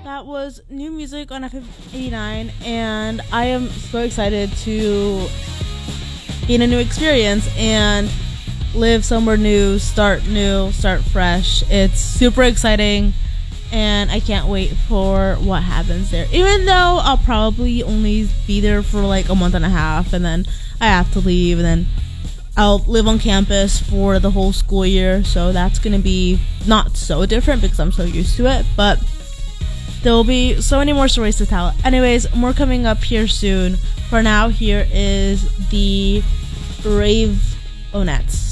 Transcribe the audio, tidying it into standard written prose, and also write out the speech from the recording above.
That was new music on FM89, and I am so excited to gain a new experience and live somewhere new, start fresh. It's super exciting, and I can't wait for what happens there. Even though I'll probably only be there for like a month and a half, and then I have to leave, and then I'll live on campus for the whole school year, so that's gonna be not so different because I'm so used to it, but there will be so many more stories to tell. Anyways, more coming up here soon. For now, here is the Raveonettes.